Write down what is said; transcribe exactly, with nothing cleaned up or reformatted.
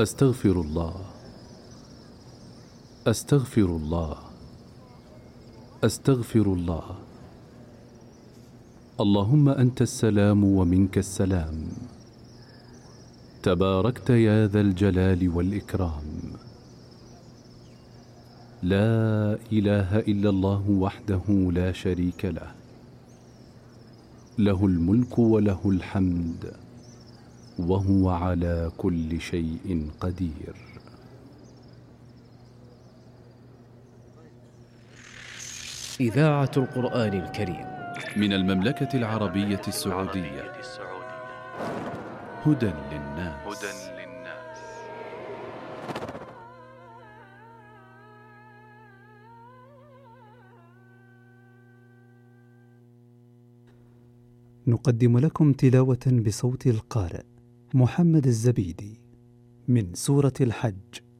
أستغفر الله، أستغفر الله، أستغفر الله. اللهم أنت السلام ومنك السلام، تباركت يا ذا الجلال والإكرام. لا إله إلا الله وحده لا شريك له، له الملك وله الحمد وهو على كل شيء قدير. إذاعة القرآن الكريم من المملكة العربية السعودية. هدى للناس. نقدم لكم تلاوة بصوت القارئ محمد الزبيدي من سورة الحج.